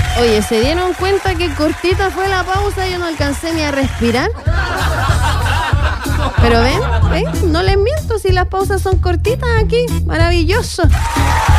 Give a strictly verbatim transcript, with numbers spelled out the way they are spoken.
Oye, ¿se dieron cuenta que cortita fue la pausa? Yo no alcancé ni a respirar. Pero ven, ven, no les miento si las pausas son cortitas aquí. Maravilloso.